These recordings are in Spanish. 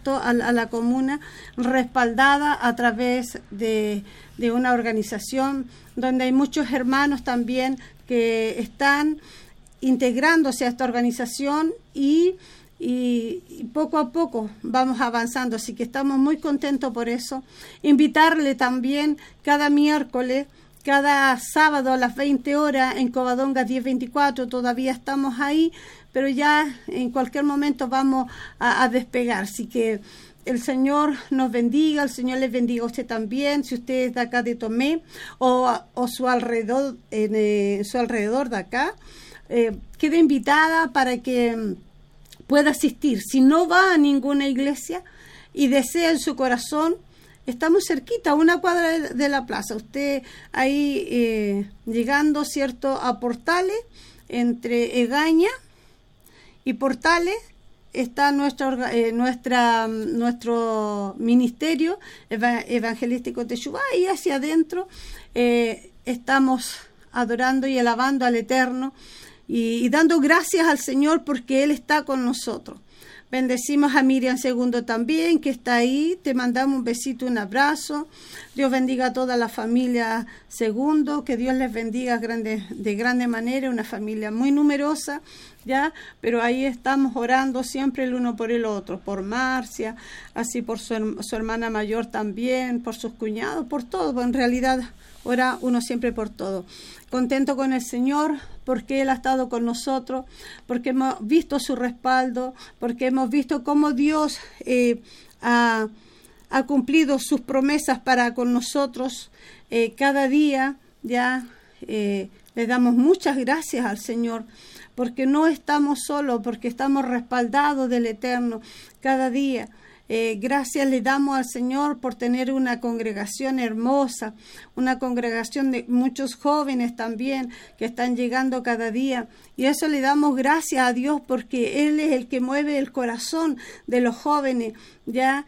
¿cierto?, a la comuna, respaldada a través de una organización donde hay muchos hermanos también que están integrándose a esta organización y poco a poco vamos avanzando, así que estamos muy contentos por eso. Invitarle también cada miércoles, cada sábado a las 20 horas en Covadonga 1024, todavía estamos ahí, pero ya en cualquier momento vamos a despegar, así que el Señor nos bendiga, el Señor les bendiga a usted también, si usted es de acá de Tomé o su alrededor, su alrededor de acá, quede invitada para que pueda asistir. Si no va a ninguna iglesia y desea en su corazón, estamos cerquita, a una cuadra de la plaza. Usted ahí llegando, ¿cierto?, a Portales, entre Egaña y Portales, está nuestro ministerio evangelístico Techubá, y hacia adentro estamos adorando y alabando al Eterno y dando gracias al Señor porque Él está con nosotros. Bendecimos a Miriam Segundo también, que está ahí. Te mandamos un besito, un abrazo. Dios bendiga a toda la familia Segundo, que Dios les bendiga de grande manera, una familia muy numerosa, ¿ya? Pero ahí estamos orando siempre el uno por el otro, por Marcia, así por su hermana mayor también, por sus cuñados, por todo. En realidad ora uno siempre por todo. Contento con el Señor, porque Él ha estado con nosotros, porque hemos visto su respaldo, porque hemos visto cómo Dios ha cumplido sus promesas para con nosotros cada día. Ya le damos muchas gracias al Señor, porque no estamos solos, porque estamos respaldados del Eterno cada día. Gracias le damos al Señor por tener una congregación hermosa, una congregación de muchos jóvenes también que están llegando cada día, y eso le damos gracias a Dios porque Él es el que mueve el corazón de los jóvenes, ya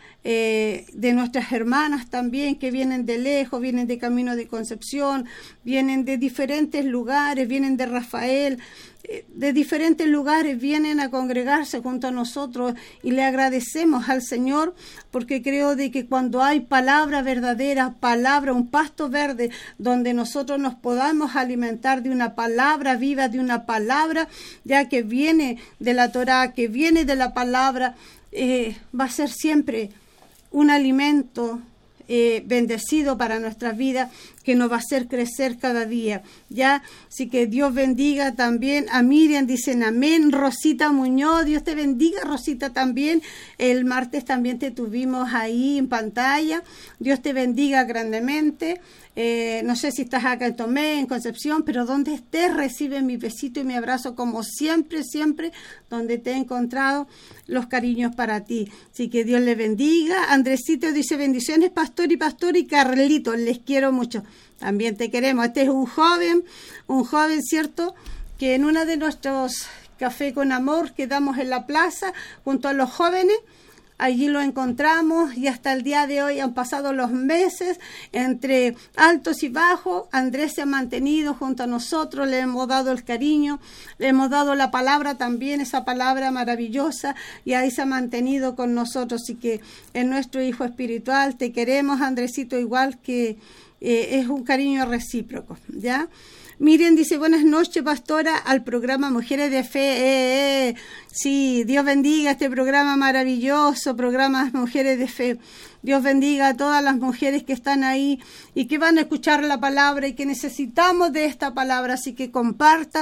de nuestras hermanas también que vienen de lejos, vienen de Camino de Concepción, vienen de diferentes lugares, vienen de Rafael, de diferentes lugares vienen a congregarse junto a nosotros, y le agradecemos al Señor porque creo de que cuando hay palabra verdadera, palabra, un pasto verde donde nosotros nos podamos alimentar de una palabra viva, de una palabra ya que viene de la Torá, que viene de la palabra, va a ser siempre un alimento bendecido para nuestras vidas, que nos va a hacer crecer cada día, ¿ya? Así que Dios bendiga también a Miriam, dicen amén. Rosita Muñoz, Dios te bendiga, Rosita, también. El martes también te tuvimos ahí en pantalla. Dios te bendiga grandemente. No sé si estás acá en Tomé, en Concepción, pero donde estés, recibe mi besito y mi abrazo como siempre, siempre, donde te he encontrado, los cariños para ti. Así que Dios le bendiga. Andresito dice bendiciones, pastor y Carlito, les quiero mucho. También te queremos. Este es un joven, ¿cierto?, que en uno de nuestros café con amor que damos en la plaza junto a los jóvenes, allí lo encontramos, y hasta el día de hoy han pasado los meses entre altos y bajos. Andrés se ha mantenido junto a nosotros, le hemos dado el cariño, le hemos dado la palabra también, esa palabra maravillosa, y ahí se ha mantenido con nosotros. Así que es nuestro hijo espiritual. Te queremos, Andresito, igual, que es un cariño recíproco, ¿ya? Miriam dice, buenas noches, pastora, al programa Mujeres de Fe. Sí, Dios bendiga este programa maravilloso, programa Mujeres de Fe. Dios bendiga a todas las mujeres que están ahí y que van a escuchar la palabra y que necesitamos de esta palabra. Así que comparta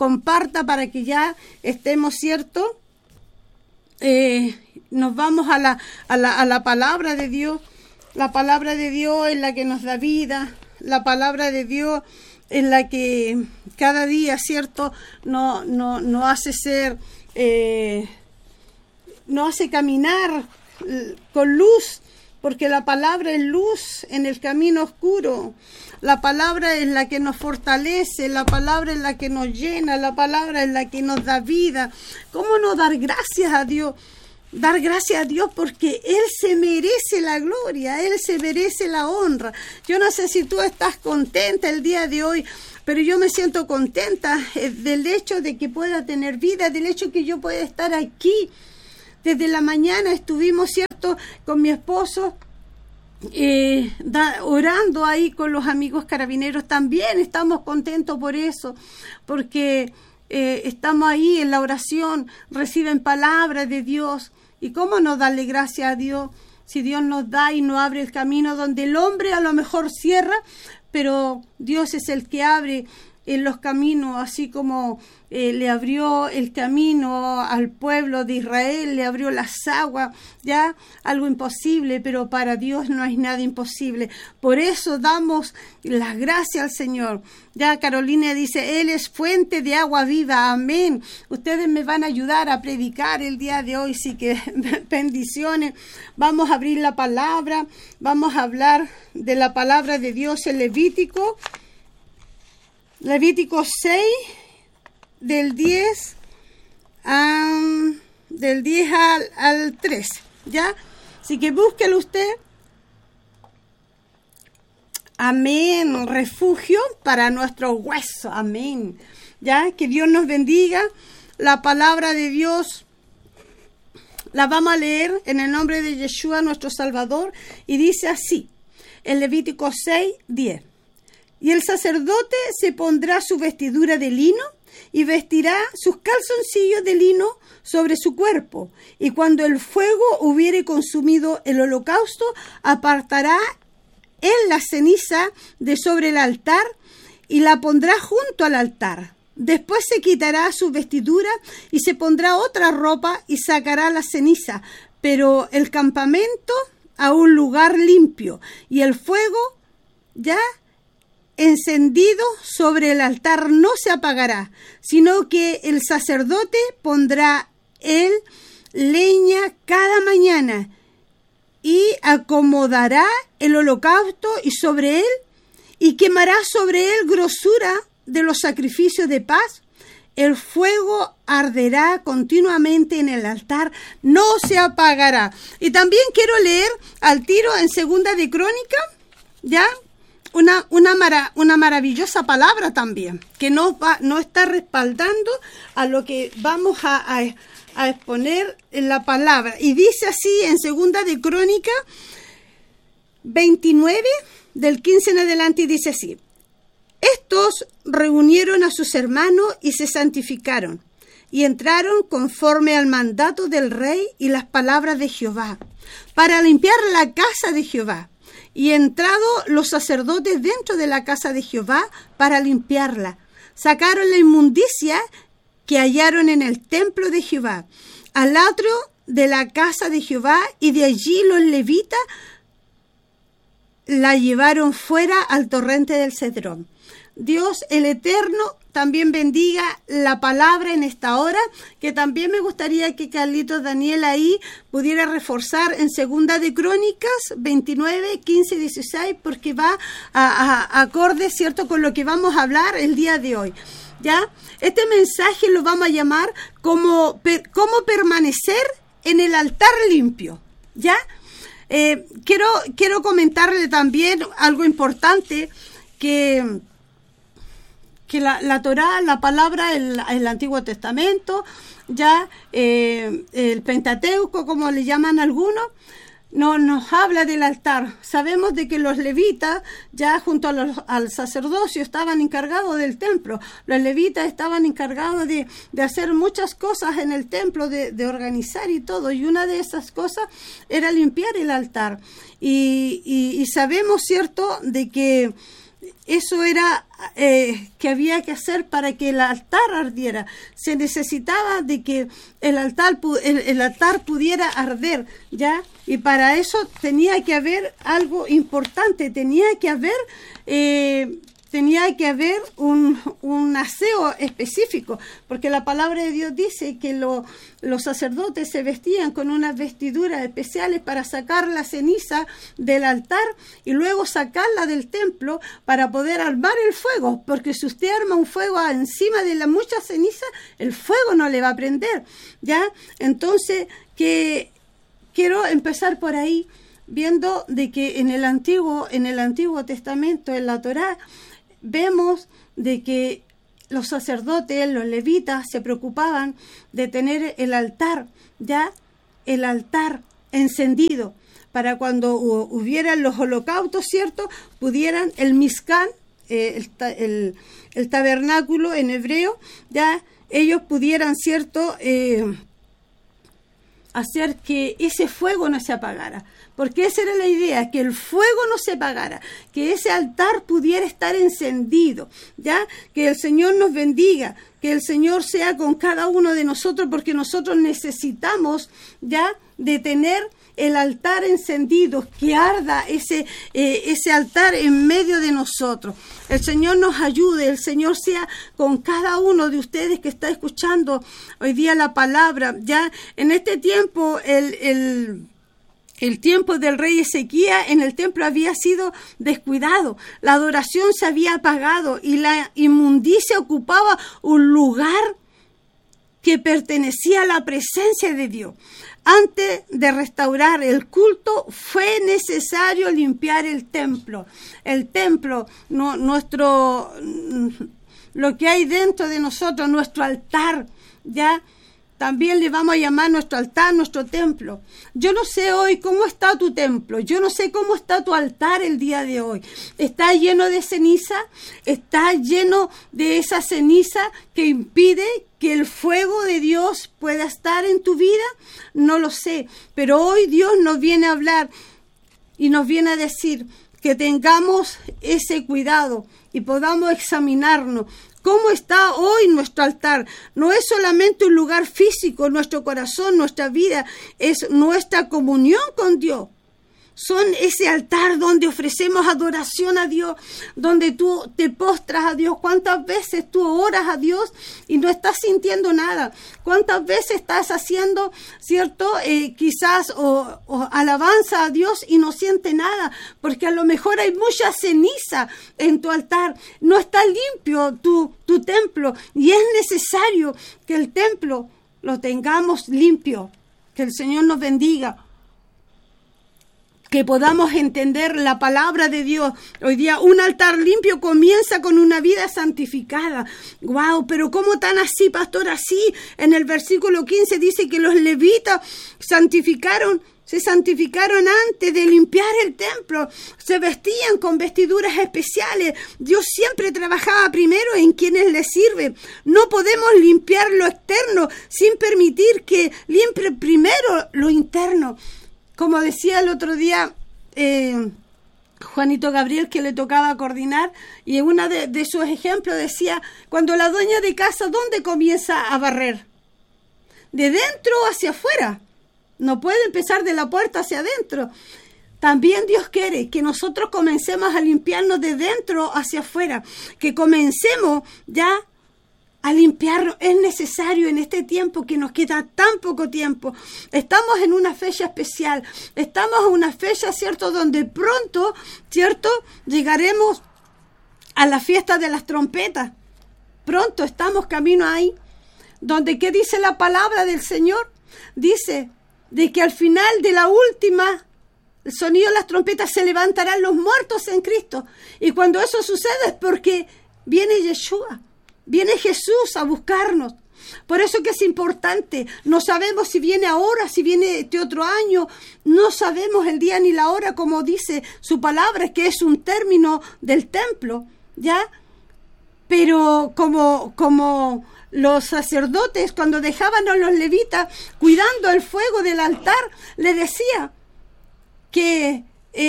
para que ya estemos, ¿cierto? Nos vamos a la palabra de Dios. La palabra de Dios es la que nos da vida. La palabra de Dios es la que cada día, ¿cierto?, no hace ser, no hace caminar con luz, porque la palabra es luz en el camino oscuro. La palabra es la que nos fortalece, la palabra es la que nos llena, la palabra es la que nos da vida. ¿Cómo no dar gracias a Dios? Dar gracias a Dios porque Él se merece la gloria, Él se merece la honra. Yo no sé si tú estás contenta el día de hoy, pero yo me siento contenta del hecho de que pueda tener vida, del hecho que yo pueda estar aquí. Desde la mañana estuvimos, ¿cierto?, ¿cierto? Con mi esposo, orando ahí con los amigos carabineros. También estamos contentos por eso, porque estamos ahí en la oración, reciben palabras de Dios. ¿Y cómo no darle gracias a Dios si Dios nos da y nos abre el camino donde el hombre a lo mejor cierra, pero Dios es el que abre en los caminos, así como le abrió el camino al pueblo de Israel, le abrió las aguas, ya algo imposible, pero para Dios no hay nada imposible. Por eso damos las gracias al Señor. Ya Carolina dice, Él es fuente de agua viva, amén. Ustedes me van a ayudar a predicar el día de hoy, sí que bendiciones. Vamos a abrir la palabra, vamos a hablar de la palabra de Dios en Levítico 6, del 10 al 13, ¿ya? Así que búsquelo usted. Amén, refugio para nuestros huesos, amén. ¿Ya? Que Dios nos bendiga. La palabra de Dios la vamos a leer en el nombre de Yeshua, nuestro Salvador, y dice así, en Levítico 6, 10. Y el sacerdote se pondrá su vestidura de lino y vestirá sus calzoncillos de lino sobre su cuerpo. Y cuando el fuego hubiere consumido el holocausto, apartará él la ceniza de sobre el altar y la pondrá junto al altar. Después se quitará su vestidura y se pondrá otra ropa y sacará la ceniza, pero el campamento a un lugar limpio, y el fuego ya encendido sobre el altar no se apagará, sino que el sacerdote pondrá él leña cada mañana y acomodará el holocausto y sobre él, y quemará sobre él grosura de los sacrificios de paz. El fuego arderá continuamente en el altar, no se apagará. Y también quiero leer al tiro en Segunda de Crónica, ya, una maravillosa palabra también, que nos está respaldando a lo que vamos a exponer en la palabra. Y dice así en Segunda de Crónica 29, del 15 en adelante, y dice así: estos reunieron a sus hermanos y se santificaron, y entraron conforme al mandato del rey y las palabras de Jehová, para limpiar la casa de Jehová. Y entrado los sacerdotes dentro de la casa de Jehová para limpiarla, sacaron la inmundicia que hallaron en el templo de Jehová, al atrio de la casa de Jehová, y de allí los levitas la llevaron fuera al torrente del Cedrón. Dios el Eterno también bendiga la palabra en esta hora, que también me gustaría que Carlitos Daniel ahí pudiera reforzar en Segunda de Crónicas 29, 15, 16, porque va a acorde, ¿cierto?, con lo que vamos a hablar el día de hoy. ¿Ya? Este mensaje lo vamos a llamar cómo permanecer en el altar limpio. ¿Ya? Quiero comentarle también algo importante, que la Torá, la palabra, el Antiguo Testamento, ya el Pentateuco, como le llaman algunos, nos habla del altar. Sabemos de que los levitas, ya junto al sacerdocio, estaban encargados del templo. Los levitas estaban encargados de hacer muchas cosas en el templo, de organizar y todo. Y una de esas cosas era limpiar el altar. Y sabemos, ¿cierto?, de que eso era que había que hacer para que el altar ardiera. Se necesitaba de que el altar pudiera arder, ¿ya? Y para eso tenía que haber algo importante, tenía que haber un aseo específico, porque la palabra de Dios dice que los sacerdotes se vestían con unas vestiduras especiales para sacar la ceniza del altar y luego sacarla del templo para poder armar el fuego, porque si usted arma un fuego encima de la mucha ceniza, el fuego no le va a prender, ¿ya? Entonces, que quiero empezar por ahí, viendo de que en el Antiguo Testamento, en la Torá, vemos de que los sacerdotes, los levitas, se preocupaban de tener el altar, ya, el altar encendido, para cuando hubieran los holocaustos, ¿cierto? Pudieran el Mizkan, el tabernáculo en hebreo, ya ellos pudieran, ¿cierto?, hacer que ese fuego no se apagara. Porque esa era la idea, que el fuego no se apagara, que ese altar pudiera estar encendido, ¿ya? Que el Señor nos bendiga, que el Señor sea con cada uno de nosotros, porque nosotros necesitamos, ¿ya?, de tener el altar encendido, que arda ese altar en medio de nosotros. El Señor nos ayude, el Señor sea con cada uno de ustedes que está escuchando hoy día la palabra. Ya en este tiempo, el tiempo del rey Ezequías en el templo había sido descuidado, la adoración se había apagado y la inmundicia ocupaba un lugar que pertenecía a la presencia de Dios. Antes de restaurar el culto, fue necesario limpiar el templo. El templo, lo que hay dentro de nosotros, nuestro altar, ¿ya? También le vamos a llamar nuestro altar, nuestro templo. Yo no sé hoy cómo está tu templo. Yo no sé cómo está tu altar el día de hoy. ¿Está lleno de ceniza? ¿Está lleno de esa ceniza que impide que el fuego de Dios pueda estar en tu vida? No lo sé. Pero hoy Dios nos viene a hablar y nos viene a decir que tengamos ese cuidado y podamos examinarnos. ¿Cómo está hoy nuestro altar? No es solamente un lugar físico, nuestro corazón, nuestra vida, es nuestra comunión con Dios. Son ese altar donde ofrecemos adoración a Dios, donde tú te postras a Dios. ¿Cuántas veces tú oras a Dios y no estás sintiendo nada? ¿Cuántas veces estás haciendo, cierto, quizás o alabanza a Dios y no siente nada? Porque a lo mejor hay mucha ceniza en tu altar. No está limpio tu templo y es necesario que el templo lo tengamos limpio. Que el Señor nos bendiga. Que podamos entender la palabra de Dios. Hoy día un altar limpio comienza con una vida santificada. ¡Wow! Pero ¿cómo tan así, pastor? Así, en el versículo 15 dice que los levitas se santificaron antes de limpiar el templo. Se vestían con vestiduras especiales. Dios siempre trabajaba primero en quienes le sirven. No podemos limpiar lo externo sin permitir que limpie primero lo interno. Como decía el otro día Juanito Gabriel, que le tocaba coordinar, y una de sus ejemplos decía, cuando la dueña de casa, ¿dónde comienza a barrer? De dentro hacia afuera. No puede empezar de la puerta hacia adentro. También Dios quiere que nosotros comencemos a limpiarnos de dentro hacia afuera, que comencemos ya a limpiarnos. Es necesario en este tiempo que nos queda tan poco tiempo. Estamos en una fecha especial. Estamos en una fecha, ¿cierto?, donde pronto, ¿cierto?, llegaremos a la fiesta de las trompetas. Pronto estamos camino ahí. Donde, ¿qué dice la palabra del Señor? Dice de que al final de la última el sonido de las trompetas se levantarán los muertos en Cristo. Y cuando eso sucede es porque viene Yeshua. Viene Jesús a buscarnos. Por eso que es importante. No sabemos si viene ahora, si viene este otro año. No sabemos el día ni la hora, como dice su palabra, que es un término del templo, ¿ya? Pero como los sacerdotes, cuando dejaban a los levitas cuidando el fuego del altar, le decía que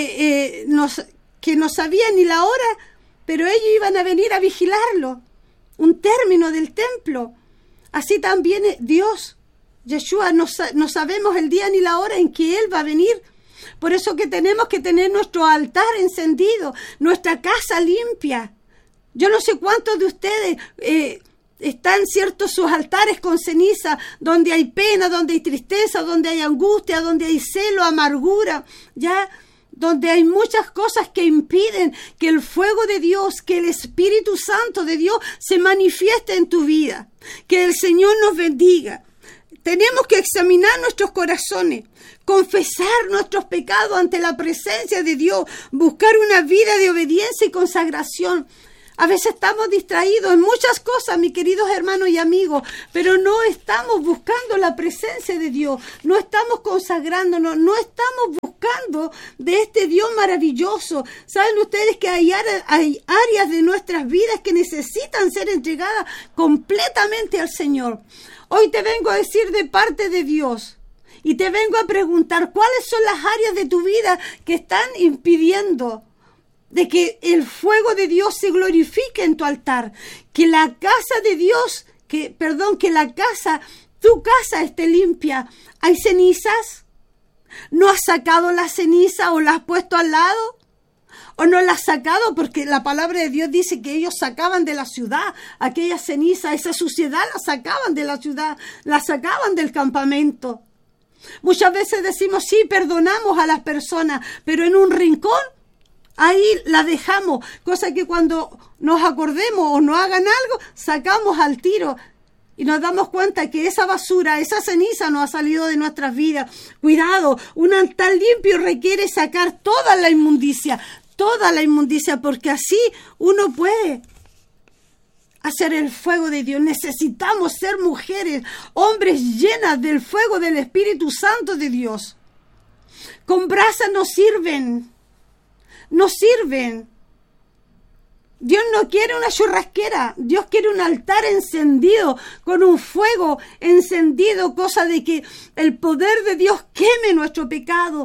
no sabían ni la hora, pero ellos iban a venir a vigilarlo. Un término del templo. Así también Dios, Yeshua, no sabemos el día ni la hora en que Él va a venir. Por eso que tenemos que tener nuestro altar encendido, nuestra casa limpia. Yo no sé cuántos de ustedes están, ¿cierto?, sus altares con ceniza, donde hay pena, donde hay tristeza, donde hay angustia, donde hay celo, amargura, ¿ya?, donde hay muchas cosas que impiden que el fuego de Dios, que el Espíritu Santo de Dios se manifieste en tu vida. Que el Señor nos bendiga. Tenemos que examinar nuestros corazones, confesar nuestros pecados ante la presencia de Dios, buscar una vida de obediencia y consagración. A veces estamos distraídos en muchas cosas, mis queridos hermanos y amigos, pero no estamos buscando la presencia de Dios, no estamos consagrándonos, no estamos buscando de este Dios maravilloso. ¿Saben ustedes que hay áreas de nuestras vidas que necesitan ser entregadas completamente al Señor? Hoy te vengo a decir de parte de Dios y te vengo a preguntar cuáles son las áreas de tu vida que están impidiendo de que el fuego de Dios se glorifique en tu altar, que la casa de Dios, tu casa esté limpia. ¿Hay cenizas? ¿No has sacado la ceniza o la has puesto al lado? ¿O no la has sacado? Porque la palabra de Dios dice que ellos sacaban de la ciudad aquella ceniza, esa suciedad la sacaban de la ciudad, la sacaban del campamento. Muchas veces decimos, sí, perdonamos a las personas, pero en un rincón, ahí la dejamos, cosa que cuando nos acordemos o nos hagan algo, sacamos al tiro y nos damos cuenta que esa basura, esa ceniza no ha salido de nuestras vidas. Cuidado, un altar limpio requiere sacar toda la inmundicia, porque así uno puede hacer el fuego de Dios. Necesitamos ser mujeres, hombres llenas del fuego del Espíritu Santo de Dios. Con brasas no sirven. Dios no quiere una churrasquera, Dios quiere un altar encendido, con un fuego encendido, cosa de que el poder de Dios queme nuestro pecado.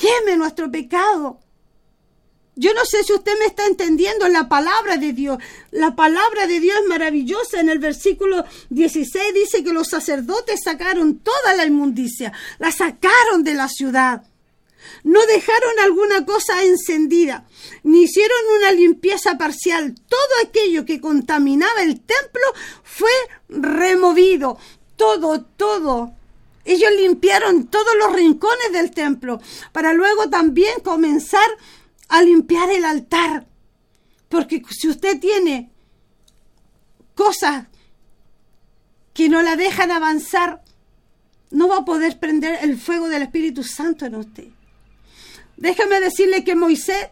Yo no sé si usted me está entendiendo la palabra de Dios. La palabra de Dios es maravillosa. En el versículo 16 dice que los sacerdotes sacaron toda la inmundicia, la sacaron de la ciudad. No dejaron alguna cosa encendida, ni hicieron una limpieza parcial. Todo aquello que contaminaba el templo fue removido. Todo. Ellos limpiaron todos los rincones del templo para luego también comenzar a limpiar el altar. Porque si usted tiene cosas que no la dejan avanzar, no va a poder prender el fuego del Espíritu Santo en usted. Déjame decirle que Moisés,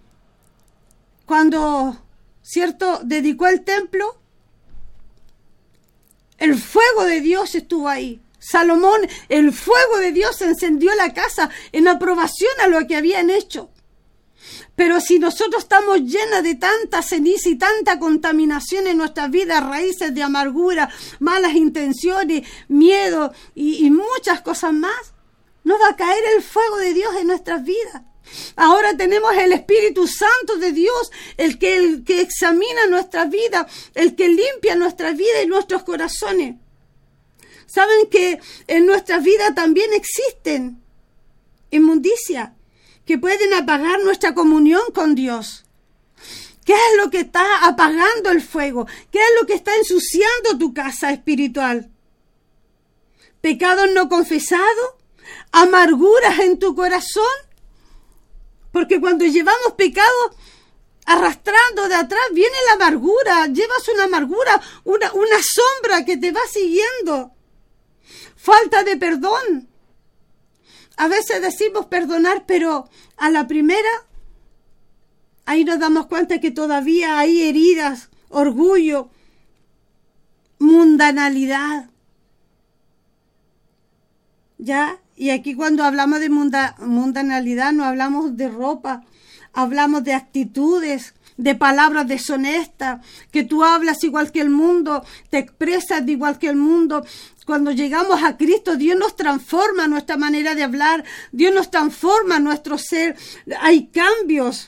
cuando, dedicó el templo, el fuego de Dios estuvo ahí. Salomón, el fuego de Dios encendió la casa en aprobación a lo que habían hecho. Pero si nosotros estamos llenas de tanta ceniza y tanta contaminación en nuestras vidas, raíces de amargura, malas intenciones, miedo y muchas cosas más, no va a caer el fuego de Dios en nuestras vidas. Ahora tenemos el Espíritu Santo de Dios, el que examina nuestra vida, el que limpia nuestra vida y nuestros corazones. Saben que en nuestras vidas también existen inmundicias que pueden apagar nuestra comunión con Dios. ¿Qué es lo que está apagando el fuego? ¿Qué es lo que está ensuciando tu casa espiritual? ¿Pecados no confesados? ¿Amarguras en tu corazón? Porque cuando llevamos pecados arrastrando de atrás, viene la amargura. Llevas una amargura, una sombra que te va siguiendo. Falta de perdón. A veces decimos perdonar, pero a la primera, ahí nos damos cuenta que todavía hay heridas, orgullo, mundanalidad. ¿Ya? Y aquí cuando hablamos de mundanalidad no hablamos de ropa, hablamos de actitudes, de palabras deshonestas, que tú hablas igual que el mundo, te expresas de igual que el mundo. Cuando llegamos a Cristo, Dios nos transforma nuestra manera de hablar, Dios nos transforma nuestro ser. Hay cambios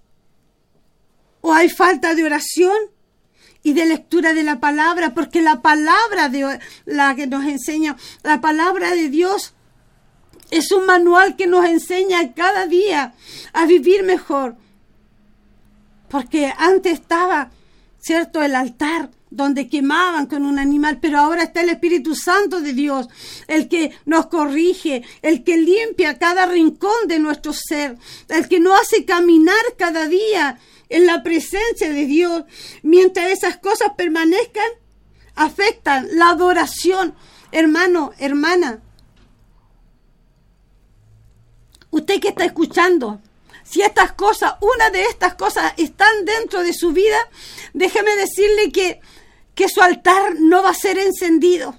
o hay falta de oración y de lectura de la palabra, porque la palabra de la que nos enseña, la palabra de Dios es un manual que nos enseña cada día a vivir mejor. Porque antes estaba, ¿cierto?, el altar donde quemaban con un animal, pero ahora está el Espíritu Santo de Dios, el que nos corrige, el que limpia cada rincón de nuestro ser, el que nos hace caminar cada día en la presencia de Dios. Mientras esas cosas permanezcan, afectan la adoración. Hermano, hermana, usted que está escuchando, Si estas cosas, una de estas cosas están dentro de su vida, déjeme decirle que su altar no va a ser encendido.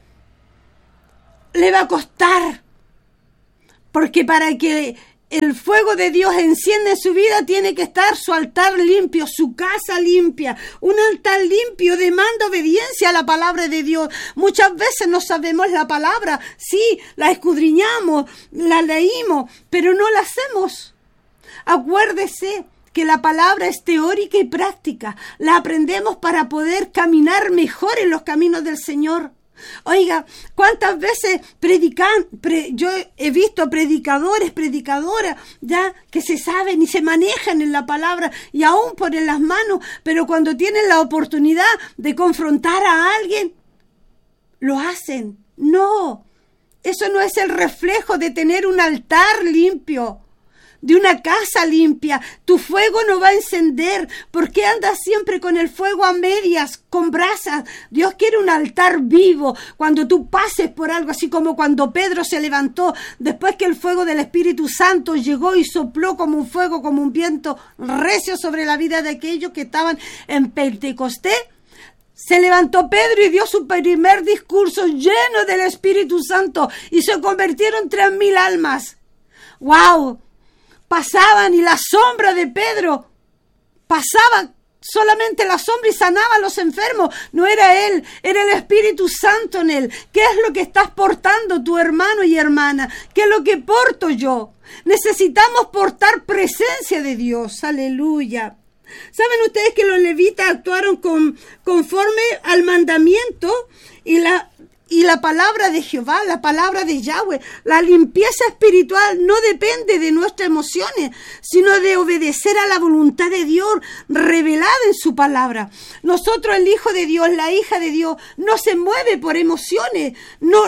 Le va a costar. Porque para que el fuego de Dios encienda en su vida, tiene que estar su altar limpio, su casa limpia. Un altar limpio demanda obediencia a la palabra de Dios. Muchas veces no sabemos la palabra. Sí, la escudriñamos, la leímos, pero no la hacemos. Acuérdese que la palabra es teórica y práctica. La aprendemos para poder caminar mejor en los caminos del Señor. Oiga, ¿cuántas veces yo he visto predicadores, predicadoras, ya que se saben y se manejan en la palabra y aún ponen las manos, pero cuando tienen la oportunidad de confrontar a alguien, lo hacen? No, eso no es el reflejo de tener un altar limpio, de una casa limpia. Tu fuego no va a encender. ¿Por qué andas siempre con el fuego a medias, con brasas? Dios quiere un altar vivo. Cuando tú pases por algo, así como cuando Pedro se levantó, después que el fuego del Espíritu Santo llegó y sopló como un fuego, como un viento recio sobre la vida de aquellos que estaban en Pentecostés, se levantó Pedro y dio su primer discurso lleno del Espíritu Santo y se convirtieron 3,000 almas. ¡Wow! Pasaban y la sombra de Pedro pasaba, solamente la sombra, y sanaba a los enfermos. No era él, era el Espíritu Santo en él. ¿Qué es lo que estás portando tu hermano y hermana? ¿Qué es lo que porto yo? Necesitamos portar presencia de Dios. Aleluya. ¿Saben ustedes que los levitas actuaron conforme al mandamiento y la palabra de Jehová, la palabra de Yahweh? La limpieza espiritual no depende de nuestras emociones, sino de obedecer a la voluntad de Dios revelada en su palabra. Nosotros, el Hijo de Dios, la hija de Dios, no se mueve por emociones, no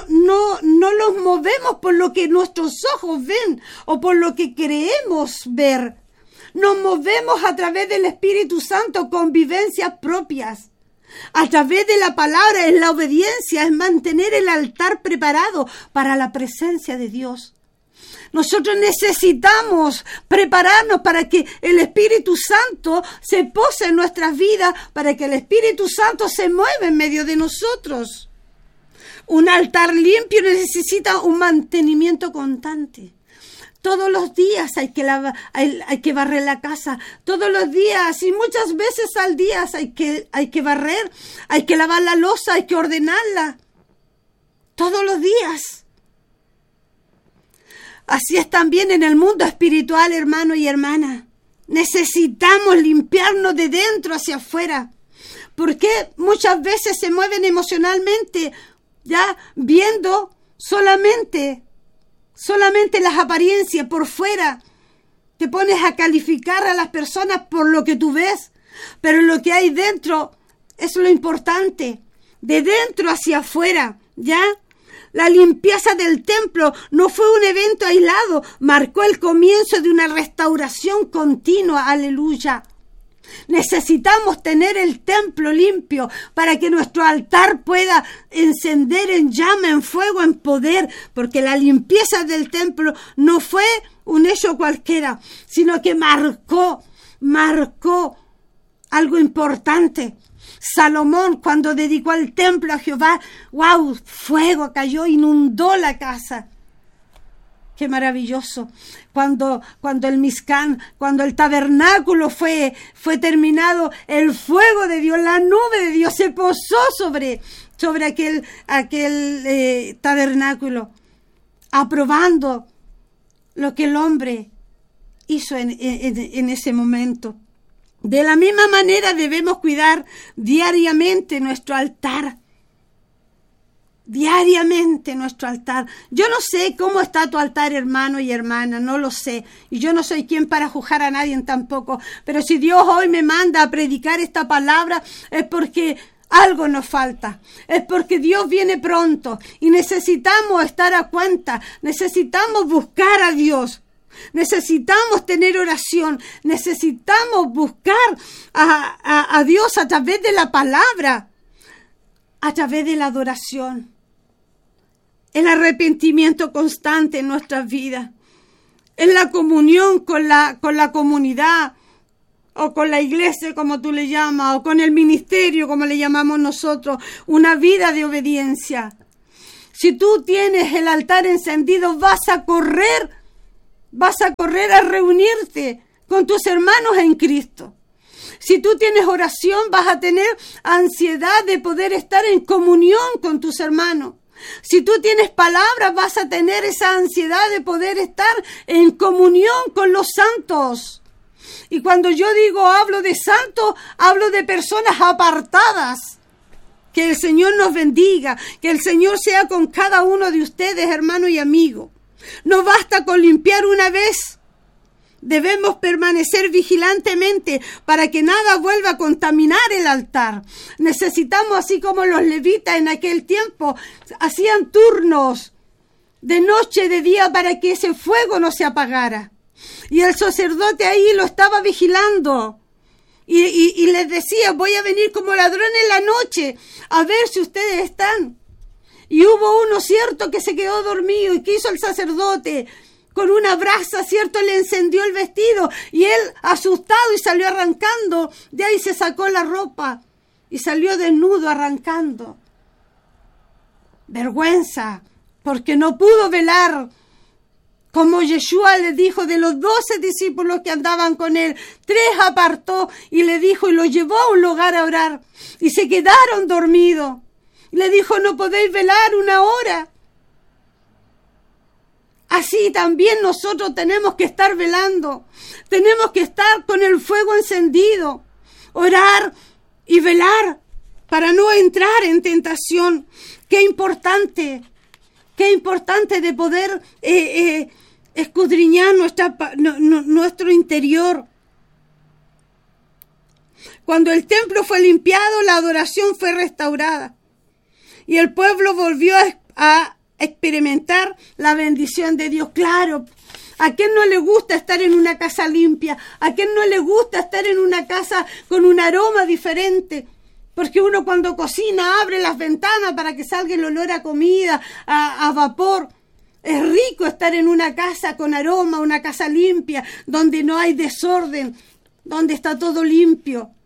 los movemos por lo que nuestros ojos ven o por lo que creemos ver. Nos movemos a través del Espíritu Santo con vivencias propias. A través de la palabra, es la obediencia, es mantener el altar preparado para la presencia de Dios. Nosotros necesitamos prepararnos para que el Espíritu Santo se pose en nuestras vidas, para que el Espíritu Santo se mueva en medio de nosotros. Un altar limpio necesita un mantenimiento constante. Todos los días hay que barrer la casa. Todos los días y muchas veces al día hay que barrer, hay que lavar la loza, hay que ordenarla. Todos los días. Así es también en el mundo espiritual, hermano y hermana. Necesitamos limpiarnos de dentro hacia afuera. Porque muchas veces se mueven emocionalmente, ya viendo solamente las apariencias por fuera. Te pones a calificar a las personas por lo que tú ves, pero lo que hay dentro es lo importante, de dentro hacia afuera, ¿ya? La limpieza del templo no fue un evento aislado, marcó el comienzo de una restauración continua, aleluya. Necesitamos tener el templo limpio para que nuestro altar pueda encender en llama, en fuego, en poder, porque la limpieza del templo no fue un hecho cualquiera, sino que marcó algo importante. Salomón, cuando dedicó el templo a Jehová, ¡wow! Fuego cayó, inundó la casa. ¡Qué maravilloso! Cuando el Mizcán, cuando el tabernáculo fue terminado, el fuego de Dios, la nube de Dios se posó sobre aquel tabernáculo, aprobando lo que el hombre hizo en ese momento. De la misma manera debemos cuidar diariamente nuestro altar. Diariamente nuestro altar. Yo no sé cómo está tu altar, hermano y hermana, no lo sé. Y yo no soy quien para juzgar a nadie tampoco. Pero si Dios hoy me manda a predicar esta palabra, es porque algo nos falta. Es porque Dios viene pronto y necesitamos estar a cuenta. Necesitamos buscar a Dios. Necesitamos tener oración. Necesitamos buscar a Dios a través de la palabra, a través de la adoración. El arrepentimiento constante en nuestras vidas. en la comunión con la comunidad, o con la iglesia, como tú le llamas, o con el ministerio, como le llamamos nosotros, una vida de obediencia. Si tú tienes el altar encendido, vas a correr a reunirte con tus hermanos en Cristo. Si tú tienes oración, vas a tener ansiedad de poder estar en comunión con tus hermanos. Si tú tienes palabras, vas a tener esa ansiedad de poder estar en comunión con los santos. Y cuando yo hablo de santos, hablo de personas apartadas. Que el Señor nos bendiga, que el Señor sea con cada uno de ustedes, hermano y amigo. No basta con limpiar una vez. Debemos permanecer vigilantemente para que nada vuelva a contaminar el altar. Necesitamos, así como los levitas en aquel tiempo, hacían turnos de noche y de día para que ese fuego no se apagara. Y el sacerdote ahí lo estaba vigilando. Y les decía, voy a venir como ladrón en la noche a ver si ustedes están. Y hubo uno, cierto, que se quedó dormido. ¿Y qué hizo el sacerdote? Con una brasa, cierto, le encendió el vestido. Y él, asustado, y salió arrancando. De ahí se sacó la ropa y salió desnudo arrancando. Vergüenza, porque no pudo velar. Como Yeshua le dijo, de los 12 discípulos que andaban con él, 3 apartó y le dijo, y los llevó a un lugar a orar. Y se quedaron dormidos. Le dijo, no podéis velar una hora. Así también nosotros tenemos que estar velando. Tenemos que estar con el fuego encendido. Orar y velar para no entrar en tentación. Qué importante de poder escudriñar nuestro interior. Cuando el templo fue limpiado, la adoración fue restaurada. Y el pueblo volvió a experimentar la bendición de Dios. Claro, ¿a quién no le gusta estar en una casa limpia? ¿A quién no le gusta estar en una casa con un aroma diferente? Porque uno cuando cocina abre las ventanas para que salga el olor a comida, a vapor. Es rico estar en una casa con aroma, una casa limpia, donde no hay desorden, donde está todo limpio.